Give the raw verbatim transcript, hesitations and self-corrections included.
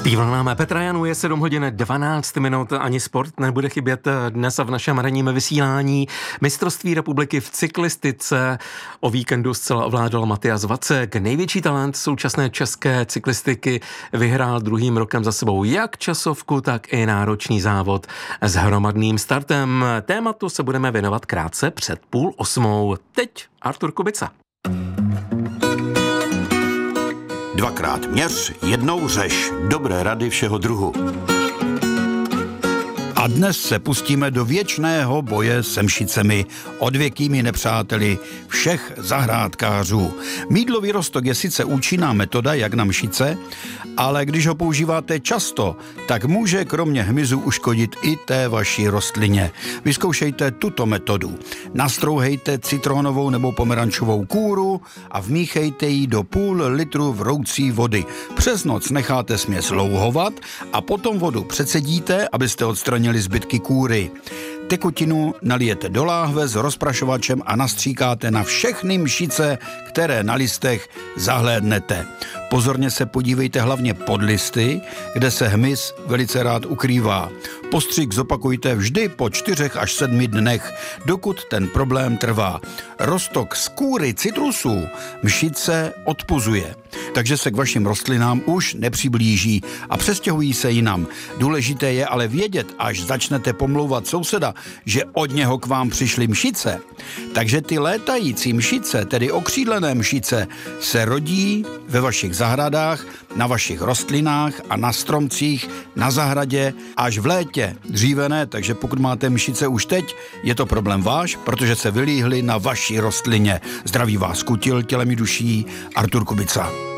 Zpíval nám Petra Janů, je sedm hodin dvanáct minut, ani sport nebude chybět dnes v našem ranním vysílání. Mistrovství republiky v cyklistice o víkendu zcela ovládal Matyáš Vacek. Největší talent současné české cyklistiky vyhrál druhým rokem za sebou jak časovku, tak i náročný závod s hromadným startem. Tématu se budeme věnovat krátce před půl osmou. Teď Artur Kubica. Dvakrát měř, jednou řeš. Dobré rady všeho druhu. A dnes se pustíme do věčného boje se mšicemi, odvěkými nepřáteli všech zahrádkářů. Mýdlový roztok je sice účinná metoda, jak na mšice, ale když ho používáte často, tak může kromě hmyzu uškodit i té vaší rostlině. Vyzkoušejte tuto metodu. Nastrouhejte citronovou nebo pomerančovou kůru a vmíchejte ji do půl litru vroucí vody. Přes noc necháte směs louhovat a potom vodu přecedíte, abyste odstranili zbytky kůry. Tekutinu nalijete do láhve s rozprašovačem a nastříkáte na všechny mšice, které na listech zahlédnete. Pozorně se podívejte hlavně pod listy, kde se hmyz velice rád ukrývá. Postřik zopakujte vždy po čtyřech až sedmi dnech, dokud ten problém trvá. Roztok z kůry citrusů mšice odpuzuje, takže se k vašim rostlinám už nepřiblíží a přestěhují se jinam. Důležité je ale vědět, až začnete pomlouvat souseda, že od něho k vám přišly mšice. Takže ty létající mšice, tedy okřídlené mšice, se rodí ve vašich zahradách, na vašich rostlinách a na stromcích, na zahradě až v létě. Dříve ne, takže pokud máte mšice už teď, je to problém váš, protože se vylíhly na vaší rostlině. Zdraví vás kutil tělem i duší Artur Kubica.